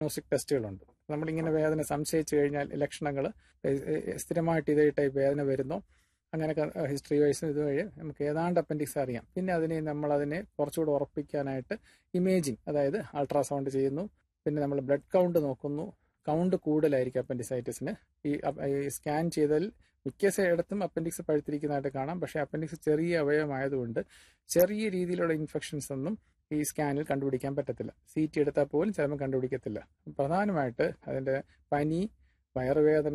Diagnostic ടെസ്റ്റുകളുണ്ട്. നമ്മളിങ്ങനെ വേദന സംശയിച്ചു കഴിഞ്ഞാൽ ലക്ഷണങ്ങൾ സ്ഥിരമായിട്ട് ഇതേ ടൈപ്പ് വേദന വരുന്നോ അങ്ങനെയൊക്കെ ഹിസ്റ്ററി വൈസും ഇതുവഴി നമുക്ക് ഏതാണ്ട് അപ്പൻഡിക്സ് അറിയാം. പിന്നെ നമ്മളതിനെ കുറച്ചുകൂടെ ഉറപ്പിക്കാനായിട്ട് ഇമേജിങ്, അതായത് അൾട്രാസൗണ്ട് ചെയ്യുന്നു. പിന്നെ നമ്മൾ ബ്ലഡ് കൗണ്ട് നോക്കുന്നു. കൗണ്ട് കൂടുതലായിരിക്കും അപ്പൻഡിസൈറ്റിസിന്. ഈ സ്കാൻ ചെയ്താൽ മിക്ക ഇടത്തും അപ്പൻഡിക്സ് പഴുത്തിരിക്കുന്നതായിട്ട് കാണാം. പക്ഷേ അപ്പൻഡിക്സ് ചെറിയ അവയവമായതുകൊണ്ട് ചെറിയ രീതിയിലുള്ള ഇൻഫെക്ഷൻസ് ഒന്നും ഈ സ്കാനിൽ കണ്ടുപിടിക്കാൻ പറ്റത്തില്ല. CT എടുത്താൽ പോലും ചിലപ്പോൾ കണ്ടുപിടിക്കത്തില്ല. പ്രധാനമായിട്ട് അതിൻ്റെ പനി, വയറുവേദന,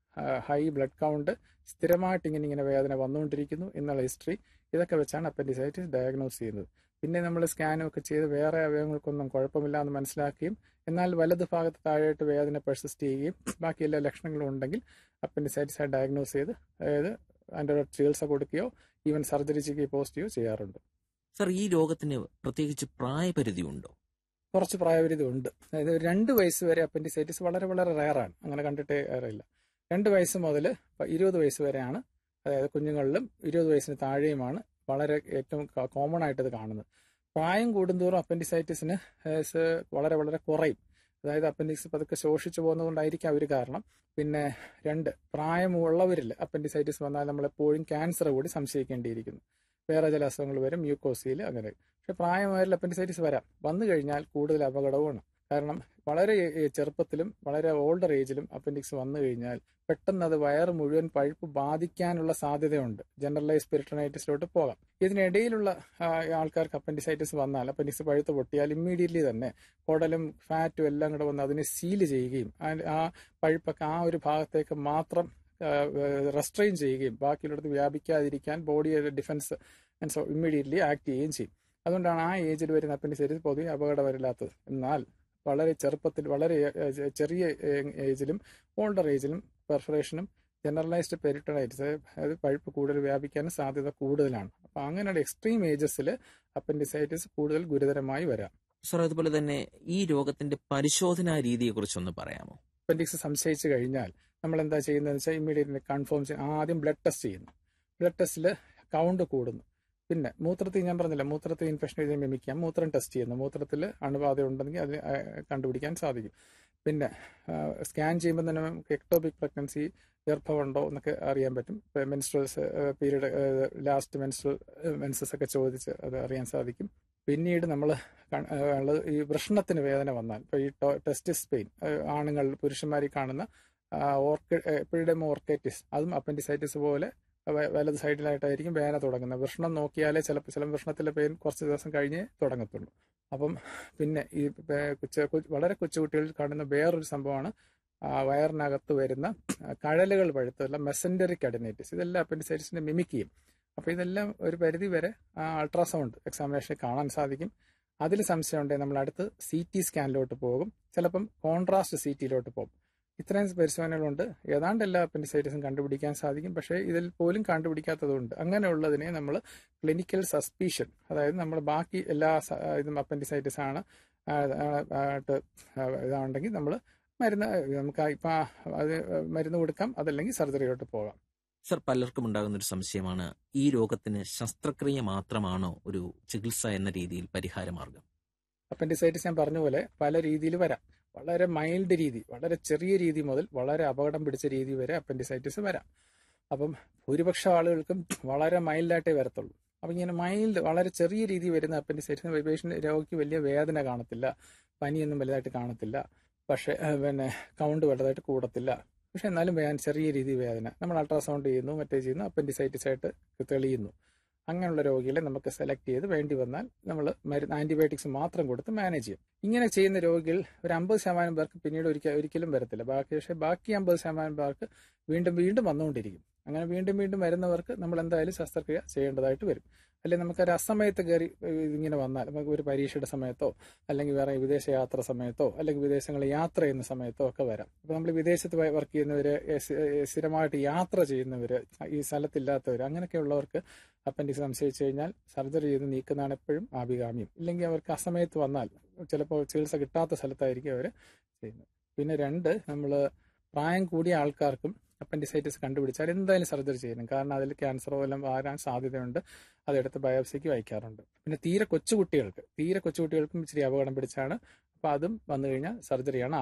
ഹൈ ബ്ലഡ് കൗണ്ട്, സ്ഥിരമായിട്ട് ഇങ്ങനെ വേദന വന്നുകൊണ്ടിരിക്കുന്നു എന്നുള്ള ഹിസ്റ്ററി, ഇതൊക്കെ വെച്ചാണ് അപ്പൻഡിസൈറ്റിസ് ഡയഗ്നോസ് ചെയ്യുന്നത്. പിന്നെ നമ്മൾ സ്കാനും ഒക്കെ ചെയ്ത് വേറെ അവയവങ്ങൾക്കൊന്നും കുഴപ്പമില്ല എന്ന് മനസ്സിലാക്കുകയും എന്നാൽ വലത് ഭാഗത്ത് താഴെയായിട്ട് വേദന പെർസിസ്റ്റ് ചെയ്യുകയും ബാക്കി എല്ലാ ലക്ഷണങ്ങളും ഉണ്ടെങ്കിൽ അപ്പൻഡിസൈറ്റിസ് ഡയഗ്നോസ് ചെയ്ത് അതായത് അതിൻ്റെ ചികിത്സ കൊടുക്കുകയോ ഈവൻ സർജറി ചെയ്യുകയോ പോസ്റ്റ് ചെയ്യാറുണ്ട്. സർ, ഈ രോഗത്തിന് പ്രത്യേകിച്ച് പ്രായപരിധി ഉണ്ടോ? കുറച്ച് പ്രായപരിധി ഉണ്ട്. അതായത് 2 വയസ്സ് വരെ അപ്പൻഡിസൈറ്റിസ് വളരെ വളരെ റയറാണ്, അങ്ങനെ കണ്ടിട്ടേ അറിയില്ല. 2 വയസ്സ് മുതൽ 20 വയസ്സ് വരെയാണ്, അതായത് കുഞ്ഞുങ്ങളിലും 20 വയസ്സിന് താഴെയുമാണ് വളരെ ഏറ്റവും കോമൺ ആയിട്ട് ഇത് കാണുന്നത്. പ്രായം കൂടുന്തോറും അപ്പൻഡിസൈറ്റിസിന് വളരെ വളരെ കുറയും. അതായത് അപ്പൻഡിക്സ് പതുക്കെ ശോഷിച്ചു പോകുന്നതുകൊണ്ടായിരിക്കും ഒരു കാരണം. പിന്നെ 2, പ്രായമുള്ളവരിൽ അപ്പൻഡിസൈറ്റിസ് വന്നാൽ നമ്മളെപ്പോഴും ക്യാൻസർ കൂടി സംശയിക്കേണ്ടിയിരിക്കുന്നു. വേറെ ചില അസുഖങ്ങൾ വരും, മ്യൂക്കോസിയിൽ, അങ്ങനെ. പക്ഷെ പ്രായമായാലും അപ്പൻഡിസൈറ്റിസ് വന്നു കഴിഞ്ഞാൽ കൂടുതൽ അപകടവുമാണ്. കാരണം വളരെ ചെറുപ്പത്തിലും വളരെ ഓൾഡർ ഏജിലും അപ്പൻഡിക്സ് വന്നു കഴിഞ്ഞാൽ പെട്ടെന്ന് അത് വയറ് മുഴുവൻ പഴുപ്പ് ബാധിക്കാനുള്ള സാധ്യതയുണ്ട്. ജനറലൈസ് പെരിട്ടോണൈറ്റിസിലോട്ട് പോകാം. ഇതിനിടയിലുള്ള ആൾക്കാർക്ക് അപ്പൻഡിസൈറ്റിസ് വന്നാൽ, അപ്പൻഡിക്സ് പഴുത്ത് പൊട്ടിയാൽ ഇമ്മീഡിയറ്റ്ലി തന്നെ കുടലും ഫാറ്റും എല്ലാം കൂടെ വന്ന് അതിനെ സീല് ചെയ്യുകയും ആ പഴുപ്പൊക്കെ ആ ഒരു ഭാഗത്തേക്ക് മാത്രം റെസ്ട്രെയിൻ ചെയ്യുകയും ബാക്കിയുള്ളടത്ത് വ്യാപിക്കാതിരിക്കാൻ ബോഡിയുടെ ഡിഫൻസ് ഇമ്മീഡിയറ്റ്ലി ആക്ട് ചെയ്യുകയും ചെയ്യും. അതുകൊണ്ടാണ് ആ ഏജിൽ വരുന്ന അപ്പൻഡിസൈറ്റിസ് പൊതുവെ അപകടമില്ലാത്തത്. എന്നാൽ വളരെ ചെറുപ്പത്തിൽ, വളരെ ചെറിയ ഏജിലും ഓൾഡർ ഏജിലും പെർഫറേഷനും ജനറലൈസ്ഡ് പെരിട്ടോണൈറ്റിസ്, അതായത് പഴുപ്പ് കൂടുതൽ വ്യാപിക്കാൻ സാധ്യത കൂടുതലാണ്. അപ്പം അങ്ങനെയുള്ള എക്സ്ട്രീം ഏജസിൽ അപ്പൻഡിസൈറ്റിസ് കൂടുതൽ ഗുരുതരമായി വരാം. സർ, അതുപോലെ തന്നെ ഈ രോഗത്തിന്റെ പരിശോധനാ രീതിയെക്കുറിച്ചൊന്ന് പറയാമോ? അപ്പൻഡിക്സ് സംശയിച്ചു കഴിഞ്ഞാൽ നമ്മൾ എന്താ ചെയ്യുന്നതെന്ന് വെച്ചാൽ ഇമ്മീഡിയറ്റ്ലി കൺഫേം ആദ്യം ബ്ലഡ് ടെസ്റ്റ് ചെയ്യുന്നു. ബ്ലഡ് ടെസ്റ്റിൽ കൗണ്ട് കൂടുന്നു. പിന്നെ മൂത്രത്തിൽ, ഞാൻ പറഞ്ഞില്ല, മൂത്രത്തിൽ ഇൻഫെക്ഷൻ എഴുതി മിമിക്കാം. മൂത്രം ടെസ്റ്റ് ചെയ്യുന്നു. മൂത്രത്തിൽ അണുബാധ ഉണ്ടെങ്കിൽ അത് കണ്ടുപിടിക്കാൻ സാധിക്കും. പിന്നെ സ്കാൻ ചെയ്യുമ്പോൾ തന്നെ നമുക്ക് എക്ടോപിക് പ്രഗ്നൻസി, ഗർഭമുണ്ടോ എന്നൊക്കെ അറിയാൻ പറ്റും. മെൻസ്ട്രൽസ് പീരീഡ്, ലാസ്റ്റ് മെൻസസ് ഒക്കെ ചോദിച്ച് അത് അറിയാൻ സാധിക്കും. പിന്നീട് നമ്മൾ ഈ വൃഷണത്തിന് വേദന വന്നാൽ, ഇപ്പോൾ ഈ ടെസ്റ്റിസ് പെയിൻ ആണുങ്ങൾ പുരുഷന്മാരിൽ കാണുന്ന എപ്പിഡെമ ഓർക്കൈറ്റിസ്, അതും അപ്പൻഡിസൈറ്റിസ് പോലെ വലത് സൈഡിലായിട്ടായിരിക്കും വേദന തുടങ്ങുന്നത്. വൃഷണം നോക്കിയാലേ ചില വൃഷണത്തിലെ പെയിൻ കുറച്ച് ദിവസം കഴിഞ്ഞേ തുടങ്ങത്തുള്ളൂ. അപ്പം പിന്നെ ഈ വളരെ കൊച്ചുകുട്ടികളിൽ കാണുന്ന വേറൊരു സംഭവമാണ് വയറിനകത്ത് വരുന്ന കഴലുകൾ പഴുത്തുള്ള മെസൻറ്ററിക് അഡിനൈറ്റിസ്. ഇതെല്ലാം അപ്പൻഡിസൈറ്റിസിനെ മിമിക് ചെയ്യും. അപ്പോൾ ഇതെല്ലാം ഒരു പരിധി വരെ അൾട്രാസൗണ്ട് എക്സാമിനേഷൻ കാണാൻ സാധിക്കും. അതിൽ സംശയം ഉണ്ടെങ്കിൽ നമ്മൾ അടുത്ത് CT സ്കാനിലോട്ട് പോകും. ചിലപ്പം കോൺട്രാസ്റ്റ് CTയിലോട്ട് പോകും. ഇത്രയും പരിശോധനകളുണ്ട്. ഏതാണ്ട് എല്ലാ അപ്പൻഡിസൈറ്റിസും കണ്ടുപിടിക്കാൻ സാധിക്കും. പക്ഷേ ഇതിൽ പോലും കണ്ടുപിടിക്കാത്തതുണ്ട്. അങ്ങനെയുള്ളതിനെ നമ്മൾ ക്ലിനിക്കൽ സസ്പീഷൻ, അതായത് നമ്മൾ ബാക്കി എല്ലാ ഇതും അപ്പൻഡിസൈറ്റിസ് ആണ് ഇതാണെങ്കിൽ നമ്മൾ നമുക്ക് ഇപ്പം അത് മരുന്ന് കൊടുക്കാം, അതല്ലെങ്കിൽ സർജറിയിലോട്ട് പോകാം. സർ, പലർക്കും ഉണ്ടാകുന്ന ഒരു സംശയമാണ്, ഈ രോഗത്തിന് ശസ്ത്രക്രിയ മാത്രമാണോ ഒരു ചികിത്സ എന്ന രീതിയിൽ പരിഹാരമാർഗം? അപ്പൻഡിസൈറ്റിസ് ഞാൻ പറഞ്ഞ പോലെ പല രീതിയിൽ വരാം. വളരെ മൈൽഡ് രീതി, വളരെ ചെറിയ രീതി മുതൽ വളരെ അപകടം പിടിച്ച രീതി വരെ അപ്പൻഡിസൈറ്റിസ് വരാം. അപ്പം ഭൂരിപക്ഷം ആളുകൾക്കും വളരെ മൈൽഡായിട്ടേ വരത്തുള്ളൂ. അപ്പം ഇങ്ങനെ മൈൽഡ്, വളരെ ചെറിയ രീതി വരുന്ന അപ്പൻഡിസൈറ്റിന് പേഷ്യൻ്റ് രോഗിക്ക് വലിയ വേദന കാണത്തില്ല, പനിയൊന്നും വലുതായിട്ട് കാണത്തില്ല, പക്ഷേ പിന്നെ കൗണ്ട് വലുതായിട്ട് കൂടത്തില്ല. പക്ഷെ എന്നാലും ചെറിയ രീതി വേദന, നമ്മൾ അൾട്രാസൗണ്ട് ചെയ്യുന്നു, മറ്റേ ചെയ്യുന്നു, അപ്പൻഡിസൈറ്റിസ് ആയിട്ട് തെളിയുന്നു. അങ്ങനെയുള്ള രോഗികളെ നമുക്ക് സെലക്ട് ചെയ്ത് വേണ്ടി വന്നാൽ നമ്മൾ ആന്റിബയോട്ടിക്സ് മാത്രം കൊടുത്ത് മാനേജ് ചെയ്യും. ഇങ്ങനെ ചെയ്യുന്ന രോഗികൾ ഒരു 50% പേർക്ക് പിന്നീട് ഒരിക്കലും വരത്തില്ല. ബാക്കി 50% പേർക്ക് വീണ്ടും വീണ്ടും വന്നുകൊണ്ടിരിക്കും. അങ്ങനെ വീണ്ടും വീണ്ടും വരുന്നവർക്ക് നമ്മൾ എന്തായാലും ശസ്ത്രക്രിയ ചെയ്യേണ്ടതായിട്ട് വരും. അല്ലെങ്കിൽ നമുക്കൊരു അസമയത്ത് കയറി ഇങ്ങനെ വന്നാൽ, നമുക്ക് ഒരു പരീക്ഷയുടെ സമയത്തോ അല്ലെങ്കിൽ വേറെ വിദേശ യാത്ര സമയത്തോ അല്ലെങ്കിൽ വിദേശങ്ങളിൽ യാത്ര ചെയ്യുന്ന സമയത്തോ ഒക്കെ വരാം. അപ്പോൾ നമ്മൾ വിദേശത്ത് വർക്ക് ചെയ്യുന്നവർ, സ്ഥിരമായിട്ട് യാത്ര ചെയ്യുന്നവർ, ഈ സ്ഥലത്തില്ലാത്തവർ, അങ്ങനെയൊക്കെയുള്ളവർക്ക് അപ്പൻഡിക്സ് സംശയിച്ചു കഴിഞ്ഞാൽ സർജറി ചെയ്ത് നീക്കുന്നതാണ് എപ്പോഴും ആഭികാമ്യം. ഇല്ലെങ്കിൽ അവർക്ക് അസമയത്ത് വന്നാൽ ചിലപ്പോൾ ചികിത്സ കിട്ടാത്ത സ്ഥലത്തായിരിക്കും അവർ ചെയ്യുന്നത്. പിന്നെ 2, നമ്മൾ പ്രായം കൂടിയ ആൾക്കാർക്കും അപ്പൻഡിസൈറ്റിസ് കണ്ടുപിടിച്ചാൽ എന്തായാലും സർജറി ചെയ്യണം. കാരണം അതിൽ ക്യാൻസറോ എല്ലാം വരാൻ സാധ്യതയുണ്ട്. അതെടുത്ത് ബയോപ്സിക്ക് അയക്കാറുണ്ട്. പിന്നെ തീരെ കൊച്ചുകുട്ടികൾക്കും ഇച്ചിരി അപകടം പിടിച്ചാണ് അപ്പോൾ അതും വന്നു കഴിഞ്ഞാൽ സർജറിയാണ്